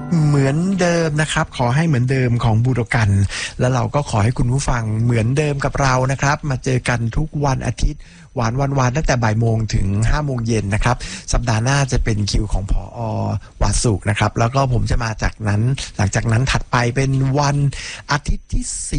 เหมือนเดิมนะครับขอให้เหมือนเดิมของบูโดกันแล้วเราก็ขอให้คุณผู้ฟังเหมือนเดิมกับเรานะครับมาเจอกันทุกวันอาทิตย์หวานตั้งแต่บ่ายโมงถึง5โมงเย็นนะครับสัปดาห์หน้าจะเป็นคิวของผอ.วาสุกนะครับแล้วก็ผมจะมาจากนั้นหลังจากนั้นถัดไปเป็นวันอาทิตย์ที่